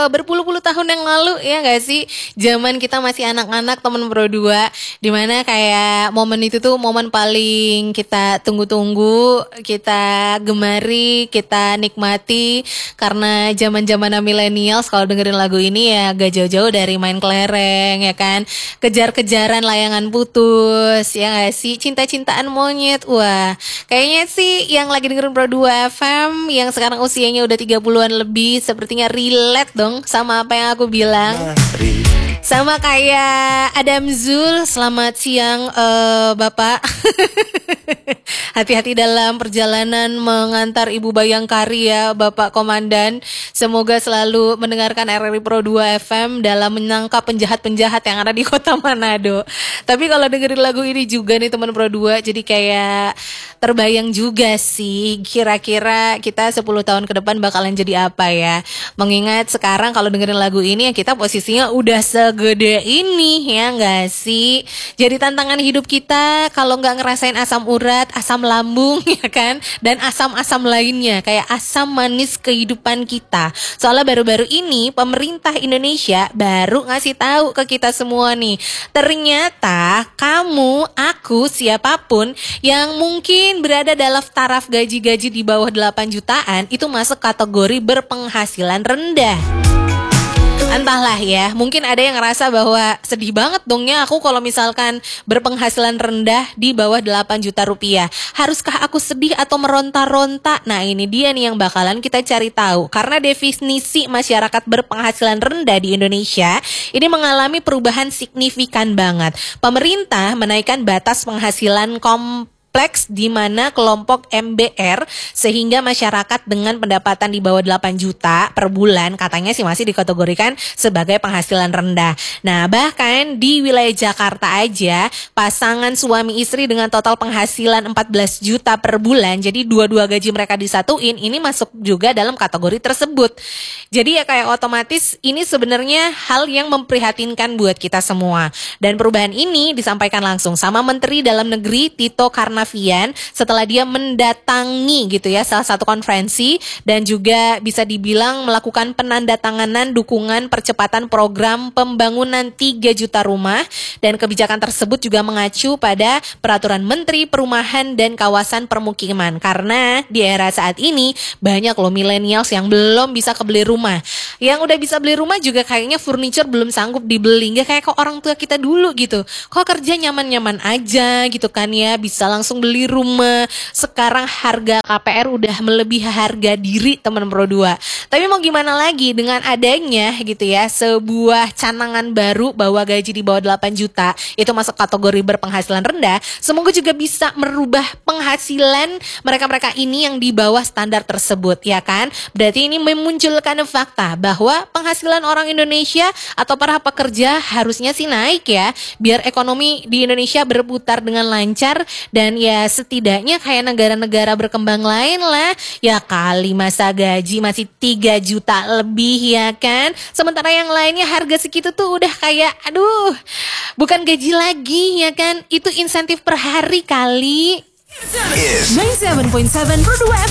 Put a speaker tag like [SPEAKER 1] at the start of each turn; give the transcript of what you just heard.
[SPEAKER 1] berpuluh-puluh tahun yang lalu, ya gak sih? Zaman kita masih anak-anak, temen berdua, dimana kayak momen itu tuh momen paling kita tunggu-tunggu, kita gemari, kita nikmati. Karena zaman-zaman millennials kalau dengerin lagu ini ya gak jauh-jauh dari main kelereng, ya kan? Kejar-kejaran layangan putus, ya gak sih? Cinta-cintaan monyet. Wah, kayaknya sih yang lagi dengerin Pro 2 FM yang sekarang usianya udah 30-an lebih sepertinya relate dong sama apa yang aku bilang. Sama kayak Adam Zul. Selamat siang Bapak. Hati-hati dalam perjalanan mengantar Ibu Bayangkari ya Bapak Komandan. Semoga selalu mendengarkan RRI Pro 2 FM dalam menangkap penjahat-penjahat yang ada di kota Manado. Tapi kalau dengerin lagu ini juga nih teman Pro 2, jadi kayak terbayang juga sih kira-kira kita 10 tahun ke depan bakalan jadi apa ya. Mengingat sekarang kalau dengerin lagu ini ya kita posisinya udah segede ini, ya gak sih? Jadi tantangan hidup kita kalau gak ngerasain asam urat, asam lambung ya kan, dan asam-asam lainnya kayak asam manis kehidupan kita. Soalnya baru-baru ini pemerintah Indonesia baru ngasih tahu ke kita semua nih, ternyata kamu, aku, siapapun yang mungkin berada dalam taraf gaji-gaji di bawah 8 jutaan itu masuk kategori berpenghasilan rendah. Entahlah ya, mungkin ada yang ngerasa bahwa sedih banget dongnya aku kalau misalkan berpenghasilan rendah di bawah 8 juta rupiah. Haruskah aku sedih atau meronta-ronta? Nah ini dia nih yang bakalan kita cari tahu. Karena definisi masyarakat berpenghasilan rendah di Indonesia ini mengalami perubahan signifikan banget. Pemerintah menaikkan batas penghasilan di mana kelompok MBR sehingga masyarakat dengan pendapatan di bawah 8 juta per bulan katanya sih masih dikategorikan sebagai penghasilan rendah. Nah bahkan di wilayah Jakarta aja pasangan suami istri dengan total penghasilan 14 juta per bulan, jadi dua-dua gaji mereka disatuin, ini masuk juga dalam kategori tersebut. Jadi ya kayak otomatis ini sebenarnya hal yang memprihatinkan buat kita semua. Dan perubahan ini disampaikan langsung sama Menteri Dalam Negeri Tito Karnavian setelah dia mendatangi gitu ya salah satu konferensi dan juga bisa dibilang melakukan penandatanganan dukungan percepatan program pembangunan 3 juta rumah, dan kebijakan tersebut juga mengacu pada peraturan Menteri Perumahan dan Kawasan Permukiman karena di era saat ini banyak loh millennials yang belum bisa kebeli rumah. Yang udah bisa beli rumah juga kayaknya furniture belum sanggup dibeli, nggak kayak kok orang tua kita dulu gitu. Kok kerja nyaman-nyaman aja gitu kan ya, bisa langsung beli rumah. Sekarang harga KPR udah melebihi harga diri teman Pro 2. Tapi mau gimana lagi dengan adanya gitu ya sebuah canangan baru bahwa gaji di bawah 8 juta itu masuk kategori berpenghasilan rendah, semoga juga bisa merubah penghasilan mereka-mereka ini yang di bawah standar tersebut ya kan. Berarti ini memunculkan fakta bahwa penghasilan orang Indonesia atau para pekerja harusnya sih naik ya, biar ekonomi di Indonesia berputar dengan lancar. Dan ya setidaknya kayak negara-negara berkembang lain lah, ya kali masa gaji masih 3 juta lebih ya kan. Sementara yang lainnya harga segitu tuh udah kayak aduh, bukan gaji lagi ya kan, itu insentif per hari kali. 97.7 Pro 2